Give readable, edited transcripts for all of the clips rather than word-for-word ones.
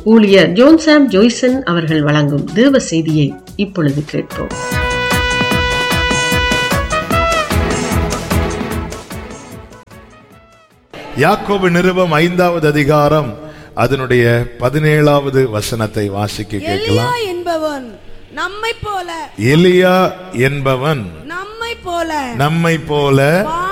ஊழியர் ஜோன்சாம் ஜோய்சன் அவர்கள் வழங்கும் தேவ செய்தியை இப்பொழுது கேட்போம். யாக்கோபு நிருபம் 5வது அதிகாரம் அதனுடைய 17வது வசனத்தை வாசிக்க கேட்கலாம். எலியா என்பவன் நம்மை போல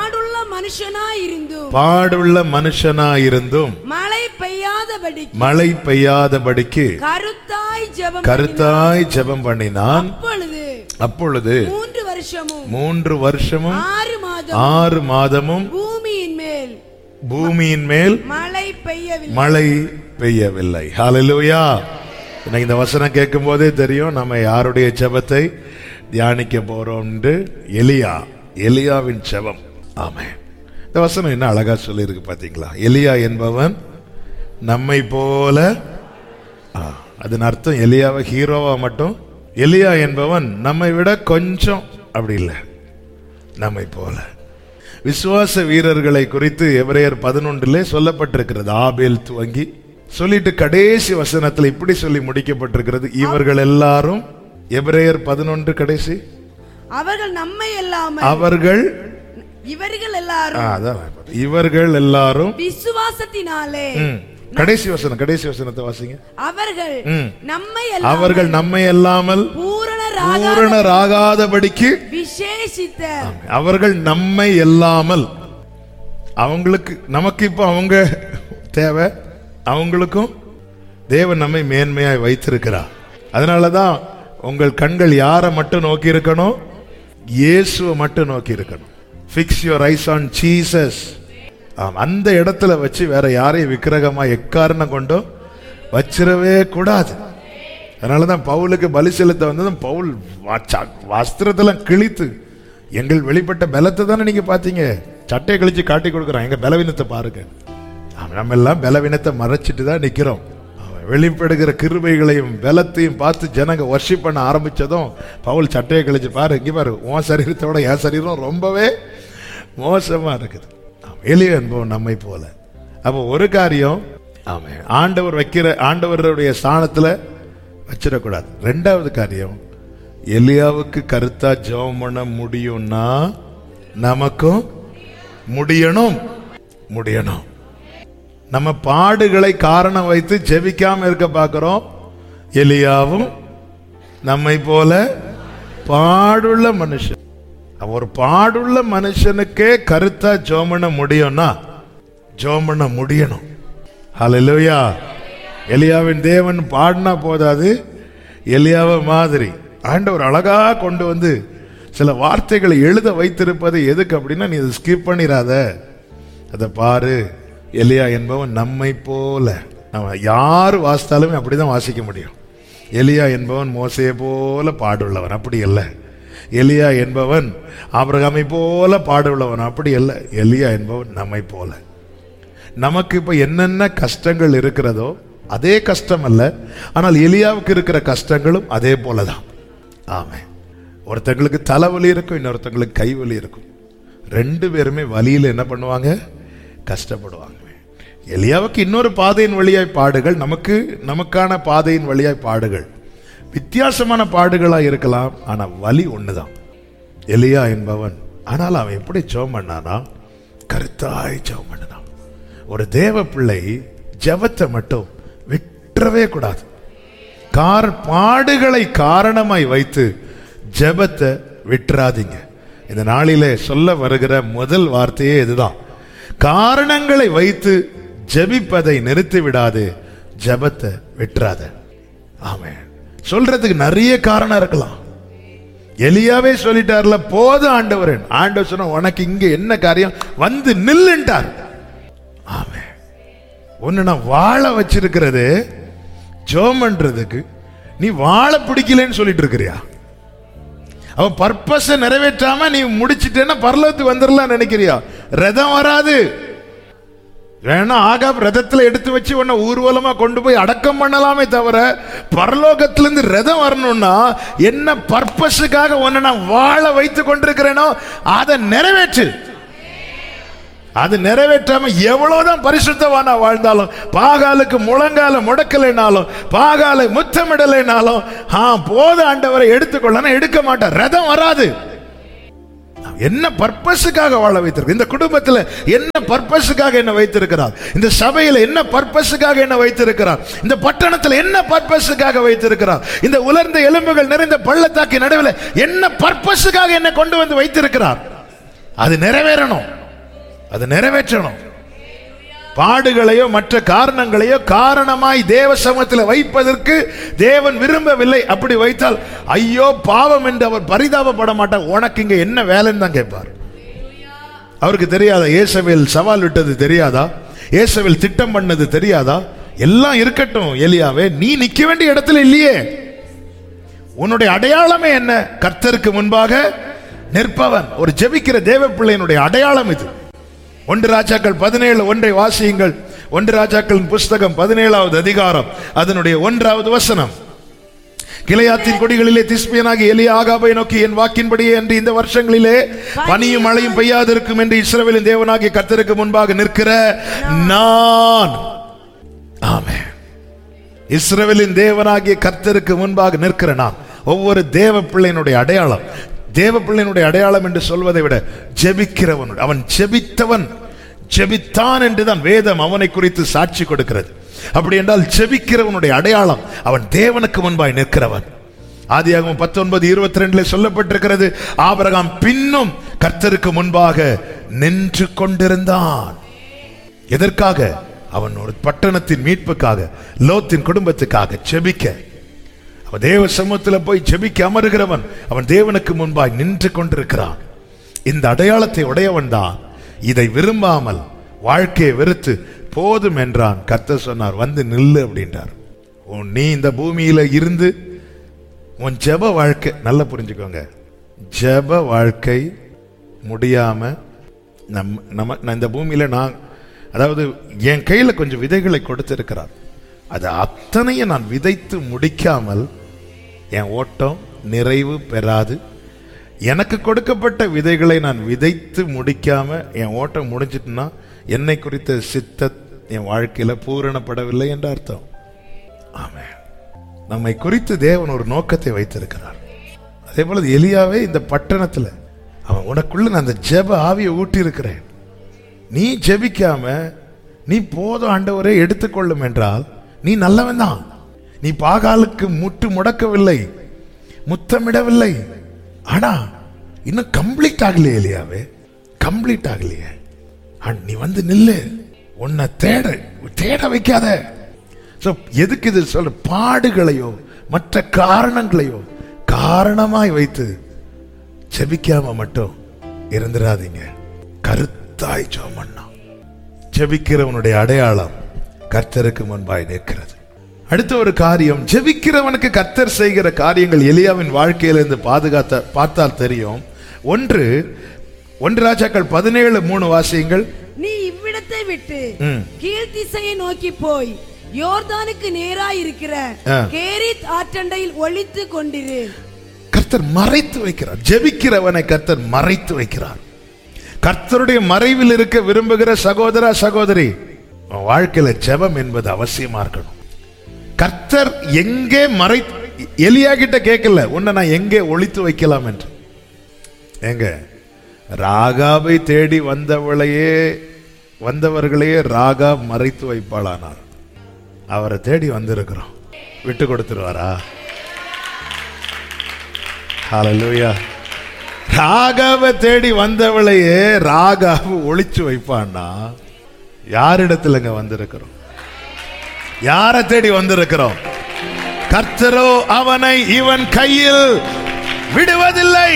பாடுள்ள மனுஷனாயிருந்தும் மழை பெய்யாதபடிக்கு கருத்தாய் ஜெபம் பண்ணினான். அப்பொழுது 3 வருஷமும் 6 மாதமும் பூமியின் மேல் மழை பெய்யவில்லை. ஹல்லேலூயா. இந்த வசனம் கேட்கும் போதே தெரியும் நம்ம யாருடைய ஜெபத்தை தியானிக்க போறோம். எலியாவின் ஜெபம். ஆமென். இந்த வசனம் என்ன அழகா சொல்லி இருக்கு பாத்தீங்களா? எலியா என்பவன் நம்மை போல. அதன் அர்த்தம் எலியாவை ஹீரோவா மட்டும். எலியா என்பவன் நம்மை விட கொஞ்சம் அப்படி இல்லை, நம்மை போல. விசுவாச வீரர்களை குறித்து எபிரேயர் 11 சொல்லப்பட்டிருக்கிறது. ஆபேல் துவங்கி சொல்லிட்டு கடைசி வசனத்தில் இப்படி சொல்லி முடிக்கப்பட்டிருக்கிறது, இவர்கள் எல்லாரும். எபிரேயர் 11 கடைசி, இவர்கள் எல்லாரும் விசுவாசத்தினாலே. கடைசி வசனத்தை வாசிங்க. அவர்கள் நம்மை அல்லாமல் பூரணராகாதபடிக்கு விசேஷித்த. அவர்கள் நம்மை அல்லாமல், அவங்களுக்கு நமக்கு இப்போ அவங்க தேவை, அவங்களுக்கும் தேவன் நம்மை மேன்மையாய் வைத்திருக்கிறார். அதனாலதான் உங்கள் கண்கள் யாரை மட்டும் நோக்கி இருக்கணும்? இயேசுவை மட்டும் நோக்கி இருக்கணும். Fix your eyes on Jesus. அந்த இடத்துல வச்சு வேற யாரையும் விக்கிரகமா எக்காரணம் கொண்டோ வச்சிடவே கூடாது. அதனாலதான் பவுலுக்கு பலி செலுத்த வந்ததும் பவுல் வஸ்திரத்தெல்லாம் கிழித்து, எங்கள் வெளிப்பட்ட பலத்தை தானே நீங்க பாத்தீங்க, சட்டையை கழிச்சு காட்டி கொடுக்குறோம், எங்க பலவீனத்தை பாருங்க. நம்ம எல்லாம் பலவீனத்தை மறைச்சிட்டு தான் நிக்கிறோம். வெளிப்படுகிற கிருபைகளையும் பலத்தையும் பார்த்து ஜனங்க வர்ஷிப் பண்ண ஆரம்பிச்சதும் பவுல் சட்டையை கழிச்சு, பாரு இங்க பாரு, உன் சரீரத்தோட என் சரீரம் ரொம்பவே மோசமா இருக்குது. எலியா என்பவன் நம்மை போல. அப்போ ஒரு காரியம், ஆண்டவருடைய ஸ்தானத்துல வச்சிடக்கூடாது. 2வது காரியம், எலியாவுக்கு கருத்தா ஜெபம் பண்ண முடியும்னா நமக்கும் முடியணும். நம்ம பாடுகளை காரணம் வைத்து ஜெபிக்காம இருக்க பார்க்கிறோம். எலியாவும் நம்மை போல பாடுள்ள மனுஷன். ஒரு பாடுள்ள மனுஷனுக்கே கருத்தா ஜெபம் பண்ண முடியும்னா ஜெபம் பண்ண முடியணும். ஹல்லேலூயா. எலியாவின் தேவன் பாடினா போதாது, எலியாவை மாதிரி ஆண்டவர் அழகா கொண்டு வந்து சில வார்த்தைகளை எழுத வைத்திருப்பது எதுக்கு அப்படின்னா, நீ அதை ஸ்கிப் பண்ணிடாத, அதை பாரு. எலியா என்பவன் நம்மை போல. நம்ம யாரு வாசித்தாலுமே அப்படிதான் வாசிக்க முடியும். எலியா என்பவன் மோசையை போல பாடுள்ளவன், அப்படி இல்லை. எலியா என்பவன் ஆபிரகாமை போல பாடுள்ளவன், அப்படி இல்லை. எலியா என்பவன் நம்மை போல. நமக்கு இப்ப என்னென்ன கஷ்டங்கள் இருக்கிறதோ அதே கஷ்டம் அல்ல, ஆனால் எலியாவுக்கு இருக்கிற கஷ்டங்களும் அதே போலதான். ஆமென். ஒருத்தங்களுக்கு தலைவலி இருக்கும், இன்னொருத்தங்களுக்கு கைவலி இருக்கும். 2 பேருமே வலியில என்ன பண்ணுவாங்க? கஷ்டப்படுவாங்க. எலியாவுக்கு இன்னொரு பாதையின் வழியாய் பாடுகள், நமக்கான பாதையின் வழியாய் பாடுகள். வித்தியாசமான பாடுகளா இருக்கலாம், ஆனா வலி ஒண்ணுதான். எலியா என்பவன் ஆனால் அவன் எப்படி ஜெபம் பண்ணானா? கருத்தாய் ஜெபம் பண்ணான். ஒரு தேவ பிள்ளை ஜெபத்தை மட்டும் விட்டுறவே கூடாது. பாடுகளை காரணமாய் வைத்து ஜெபத்தை விட்டுறாதீங்க. இந்த நாளிலே சொல்ல வருகிற முதல் வார்த்தையே இதுதான். காரணங்களை வைத்து ஜெபிப்பதை நிறுத்தி விடாது, ஜெபத்தை விட்டுறாத. ஆமென். சொல்றதுக்கு நிறைய காரணம் இருக்கலாம். எலியாவே சொல்லிட்டார்ல, போதும் ஆண்டவர். ஆண்டவர் சொன்ன, உனக்கு இங்க என்ன காரியம், வந்து நில்லுன்ட்டார். ஆமென். ஒன்னு நான் வாழ வச்சிருக்கிறது ஜெபம் பண்றதுக்கு, நீ வாழ பிடிக்கலன்னு சொல்லிட்டு இருக்கிறியா? அவன் பர்பஸை நிறைவேற்றாம நீ முடிச்சிட்டேன்னா பரலோகத்துக்கு வந்துடலாம் நினைக்கிறியா? ரதம் வராது. வேணா ஆகாப் ரதத்துல எடுத்து வச்சு உன்னை ஊர்வலமா கொண்டு போய் அடக்கம் பண்ணலாமே தவிர, பரலோகத்திலிருந்து ரதம் வரணும்னா என்ன பர்பஸுக்காக உன்னை நான் வாழ வைத்து கொண்டிருக்கிறேனோ அதை நிறைவேற்று. அது நிறைவேற்றாம எவ்வளவுதான் பரிசுத்தவானா வாழ்ந்தாலும், பாகாலுக்கு முழங்கால முடக்கலைனாலும், பாகாலை முத்தமிடலைனாலும், போத ஆண்டவரை எடுத்துக்கொள்ளனா எடுக்க மாட்டார். ரதம் வராது. என்ன பர்பஸுக்காக வாழ வைத்திருக்க, இந்த குடும்பத்தில் என்ன பர்பஸுக்காக என்ன வைத்திருக்கிறார், இந்த சபையில் என்ன பர்பஸுக்காக என்ன வைத்திருக்கிறார், இந்த பட்டணத்தில் என்ன பர்பஸுக்காக வைத்திருக்கிறார், இந்த உலர்ந்த எலும்புகள் நிறைந்த பள்ளத்தாக்கி நடுவில் என்ன பர்பஸுக்காக என்ன கொண்டு வந்து வைத்திருக்கிறார், அது நிறைவேறணும், அது நிறைவேற்றணும். பாடுகளையோ மற்ற காரணங்களையோ காரணமாய் தேவ சமூகத்தில் வைப்பதற்கு தேவன் விரும்பவில்லை. அப்படி வைத்தால் ஐயோ பாவம் என்று அவர் பரிதாபப்பட மாட்டார். உனக்கு இங்க என்ன வேலைன்னு தான் கேட்பார். அவருக்கு தெரியாதா ஏசவேல் சவால் விட்டது தெரியாதா, ஏசவேல் திட்டம் பண்ணது தெரியாதா? எல்லாம் இருக்கட்டும் எலியாவே, நீ நிக்க வேண்டிய இடத்துல இல்லையே. உன்னுடைய அடையாளமே என்ன? கர்த்தருக்கு முன்பாக நிற்பவன். ஒரு ஜெபிக்கிற தேவ பிள்ளையினுடைய அடையாளம் இது. 1 ராஜாக்கள் 17:1 வாசியுங்கள். 1 ராஜாக்களின் புஸ்தகம் 17வது அதிகாரம் அதனுடைய 1வது வசனம். கிளையாத்தின் கொடிகளிலே திஸ்பியனாகி எலியா ஆகாபை நோக்கி, என் வாக்கின்படியே என்று இந்த வருஷங்களிலே பனியும் மழையும் பெய்யாதிருக்கும் என்று இஸ்ரவேலின் தேவனாகிய கர்த்தருக்கு முன்பாக நிற்கிற நான். ஆமென். இஸ்ரவேலின் தேவனாகிய கர்த்தருக்கு முன்பாக நிற்கிற நான். ஒவ்வொரு தேவ பிள்ளையினுடைய அடையாளம். தேவ பிள்ளையினுடைய அடையாளம் என்று சொல்வதை விட ஜெபிக்கிறவன், அவன் ஜெபித்தவன், ஜெபித்தான் என்றுதான் வேதம் அவனை குறித்து சாட்சி கொடுக்கிறது. அப்படி என்றால் ஜெபிக்கிறவனுடைய அடையாளம் அவன் தேவனுக்கு முன்பாய் நிற்கிறவன். ஆதியாகமம் 19:22 சொல்லப்பட்டிருக்கிறது, ஆபிரகாம் பின்னும் கர்த்தருக்கு முன்பாக நின்று கொண்டிருந்தான். எதற்காக? அவன் ஒரு பட்டணத்தின் மீட்புக்காக, லோத்தின் குடும்பத்துக்காக ஜெபிக்க. அவன் தேவ சமூகத்தில் போய் ஜெபிக்க அமருகிறவன், அவன் தேவனுக்கு முன்பாய் நின்று கொண்டிருக்கிறான். இந்த அடையாளத்தை உடையவன் தான் இதை விரும்பாமல் வாழ்க்கையை வெறுத்து போதும் என்றான். கர்த்தர் சொன்னார், வந்து நில்லு அப்படின்றார். நீ இந்த பூமியில இருந்து உன் ஜெப வாழ்க்கை, நல்லா புரிஞ்சுக்கோங்க, ஜெப வாழ்க்கை முடியாம நம்ம இந்த பூமியில அதாவது என் கையில கொஞ்சம் விதைகளை கொடுத்திருக்கிறார், அது அத்தனையும் நான் விதைத்து முடிக்காமல் என் ஓட்டம் நிறைவு பெறாது. எனக்கு கொடுக்கப்பட்ட விதைகளை நான் விதைத்து முடிக்காம என் ஓட்டம் முடிஞ்சிட்டுனா என்னை குறித்த சித்த என் வாழ்க்கையில பூரணப்படவில்லை என்ற அர்த்தம். ஆமென். நம்மை குறித்து தேவன் ஒரு நோக்கத்தை வைத்திருக்கிறார். அதே போல எலியாவே இந்த பட்டணத்துல அவன் உனக்குள்ள நான் அந்த ஜெப ஆவியை ஊட்டி இருக்கிறேன், நீ ஜெபிக்காம நீ போதும் ஆண்டவரே எடுத்துக்கொள்ளும் என்றால் நீ நல்லவன் தான். நீ பாகாலுக்கு முட்டு முடக்கவில்லை, முத்தமிடவில்லை. ஆனா இன்னும் கம்ப்ளீட் ஆகலையே எலியாவே, கம்ப்ளீட் ஆகலையே. நீ வந்து நில்லு, உன்னை தேட வைக்காத. எதுக்கு இது சொல்ற? பாடுகளையோ மற்ற காரணங்களையோ காரணமாய் வைத்து ஜெபிக்காம மட்டும் இருந்துடாதீங்க. கருத்தாய் ஜெபம் பண்ணா ஜெபிக்கிறவனுடைய அடையாளம் கர்த்தருக்கு முன்பாய் நிற்கிறது. அடுத்த ஒரு காரியம், ஜெபிக்கிறவனுக்கு கர்த்தர் செய்கிற காரியங்கள் எலியாவின் வாழ்க்கையிலிருந்து பார்த்தால் தெரியும். 1 ராஜாக்கள் 17:3 வாசியுங்கள். நீ இவ்விடத்தை விட்டு கீழ் திசையை நோக்கி போய் யோர்தானுக்கு நேராய் இருக்கிற கேரித் ஆற்றண்டையில் ஒளித்து கொண்டிரு. கர்த்தர் மறைத்து வைக்கிறார். ஜெபிக்கிறவனை கர்த்தர் மறைத்து வைக்கிறார். கர்த்தருடைய மறைவில் இருக்க விரும்புகிற சகோதரா சகோதரி, வாழ்க்கையில ஜெபம் என்பது அவசியமா இருக்கணும். கர்த்தர் எங்கே எலியா கிட்ட கேட்கல, உன்னை நான் எங்கே ஒளித்து வைக்கலாம் என்று. எங்க ராகாவை தேடி வந்தவர்களையே ராகா மறைத்து வைப்பாளானார். அவரை தேடி வந்திருக்கிறோம், விட்டு கொடுத்துருவாரா? ஹல்லேலூயா. ராகாவை தேடி வந்தவளையே ராகாவை ஒளிச்சு வைப்பான்னா யாரிடத்துலங்க வந்திருக்கிறோம்? யாரை தேடி வந்திருக்கிறோம்? கர்த்தரோ அவனை இவன் கையில் விடுவதில்லை,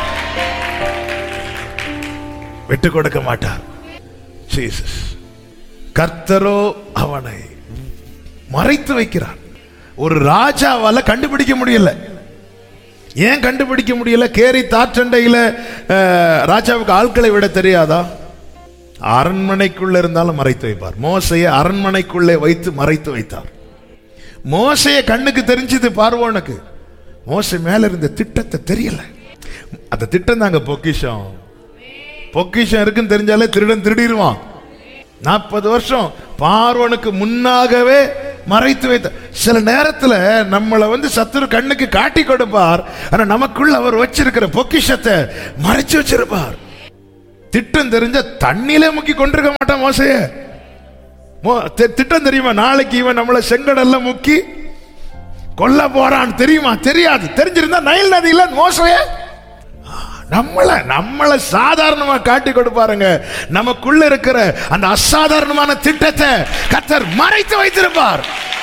விட்டு கொடுக்க மாட்டார். ஜீசஸ். கர்த்தரோ அவனை மறைத்து வைக்கிறார். ஒரு ராஜாவால கண்டுபிடிக்க முடியல. ஏன் கண்டுபிடிக்க முடியல? கேரி தாற்றண்டையில ராஜாவுக்கு ஆட்களை விட தெரியாதா? அரண்மனைக்குள்ள இருந்தாலும் மறைத்து வைப்பார். மோசையை அரண்மனைக்குள்ளே வைத்து மறைத்து வைத்தார். மோசைய கண்ணுக்கு தெரிஞ்சது பார்வோனுக்கு, மோசை மேல இருந்த திட்டத்தை தெரியல. அந்த திட்டம் தாங்க பொக்கிஷம். பொக்கிஷம் இருக்குன்னு தெரிஞ்சாலே திருடன் திருடிடுவான். 40 வருஷம் பார்வோனுக்கு முன்னாகவே மறைத்து வைத்த. சில நேரத்தில் நம்மளை சத்துரு கண்ணுக்கு காட்டி கொடுப்பார், ஆனா நமக்குள்ள அவர் வச்சிருக்கிற பொக்கிஷத்தை மறைச்சு வச்சிருப்பார். திட்டம் தெரிஞ்ச தண்ணியிலே முக்கி கொண்டிருக்க மாட்டான் மோசைய. திட்டம் தெரியுமா? நாளைக்கு இவன் நம்மளை செங்கடல்ல முக்கி கொல்ல போறான் தெரியுமா? தெரியாது. தெரிஞ்சிருந்தா நைல் நதியில மோசைய நம்மளை சாதாரணமா காட்டி கொடுப்பாருங்க. நமக்குள்ள இருக்கிற அந்த அசாதாரணமான திட்டத்தை கர்த்தர் மறைத்து வைத்திருப்பார்.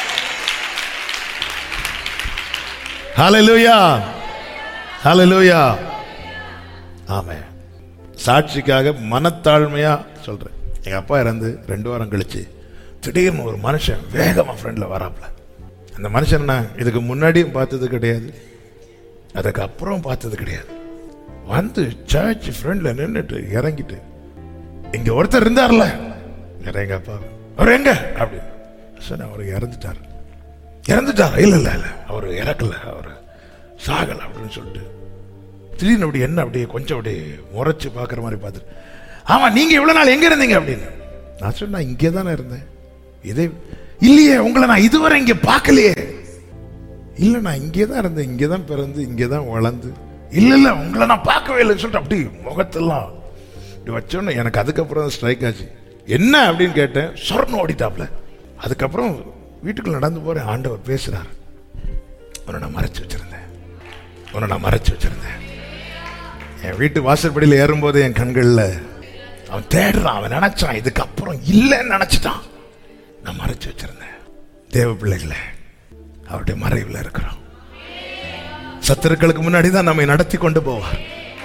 ஹல்லேலூயா, ஹல்லேலூயா, ஆமென். சாட்சிக்காக மனத்தாழ்மையா சொல்றேன். எங்க அப்பா இறந்து 2 வாரம் கழிச்சு திடீர்னு ஒரு மனுஷன் வேகமா ஃப்ரெண்ட்ல வராப்ல. அந்த மனுஷன் நான் இதுக்கு முன்னாடியும் பார்த்தது கிடையாது, அதுக்கு அப்புறம் பார்த்தது கிடையாது. சர்ச் ஃப்ரெண்ட்ல நின்றுட்டு இறங்கிட்டு, இங்க ஒருத்தர் இருந்தார்ல எங்க அப்பா, அவர் எங்க அப்படின்னு சொன்ன. அவர் இறந்துட்டார். இல்ல இல்ல இல்ல அவர் இறக்கல, அவர் சாகல அப்படின்னு சொல்லிட்டு திடீர்னு அப்படி என்ன அப்படியே கொஞ்சம் அப்படியே முறைச்சு பாக்குற மாதிரி பார்த்துட்டு, ஆமா நீங்க இவ்வளவு நாள் எங்க இருந்தீங்க அப்படின்னு. நான் சொன்னேன் இங்கே தானே இருந்தேன். இதே இல்லையே, உங்களை நான் இதுவரை இங்க பார்க்கலையே. இல்ல நான் இங்கே தான் இருந்தேன், இங்கே தான் பிறந்து இங்கே தான் வளர்ந்து. இல்ல இல்ல உங்களை நான் பார்க்கவே இல்லைன்னு சொல்லிட்டு அப்படி முகத்தெல்லாம் இப்படி வச்சோன்னு எனக்கு அதுக்கப்புறம் ஸ்ட்ரைக் ஆச்சு. என்ன அப்படின்னு கேட்டேன். சொர்ணம் ஓடிட்டாப்ல. அதுக்கப்புறம் வீட்டுக்குள்ள நடந்து போறேன், ஆண்டவர் பேசுறார். உன்னை நான் மறைச்சு வச்சிருந்தேன். என் வீட்டு வாசற்படியில் ஏறும்போது என் கண்கள்ல அவன் தேடுறான். அவன் நினைச்சான் இதுக்கப்புறம் இல்லைன்னு நினைச்சிட்டான். நான் மறைச்சு வச்சிருந்தேன். தேவ பிள்ளைகளை அவருடைய மறைவில் இருக்கிறோம். சத்துருக்களுக்கு முன்னாடி தான் நம்மை நடத்தி கொண்டு போவார்.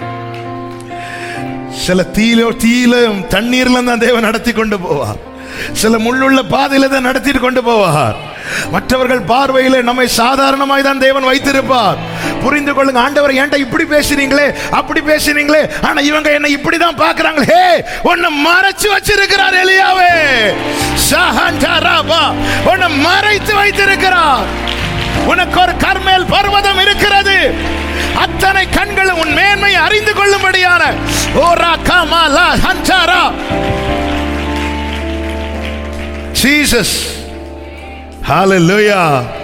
சில தீயிலும் தண்ணீர்ல தான் தேவன் நடத்தி கொண்டு போவார். சில முள்ளுள்ள பாதையில தான் நடத்திட்டு கொண்டு போவார். மற்றவர்கள் பார்வையில நம்மை சாதாரணமாய் தான் தேவன் வைத்திருப்பார். புரிந்து கொள்ளுங்க. ஆண்டவர் ஏன்டா இப்படி பேசுறீங்களே, அப்படி பேசுறீங்களே, ஆனா இவங்க என்ன இப்படிதான் பாக்குறாங்களே. உன்னை மறைச்சு வச்சிருக்கிறார் எலியாவே. உன்னை மறைத்து வைத்திருக்கிறார். உனக்கு ஒரு கர்மேல் பர்வதம் இருக்கிறது. அத்தனை கண்களும் உன் மேன்மை அறிந்து கொள்ளும்படியான ஜீசஸ். ஹல்லேலூயா.